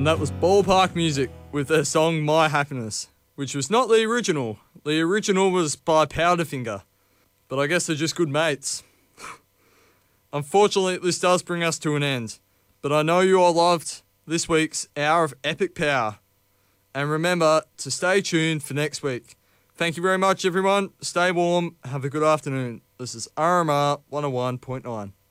And that was Ballpark Music with their song My Happiness, which was not the original. The original was by Powderfinger, but I guess they're just good mates. Unfortunately, this does bring us to an end, but I know you all loved this week's Hour of Epic Power. And remember to stay tuned for next week. Thank you very much, everyone. Stay warm. Have a good afternoon. This is RMR 101.9.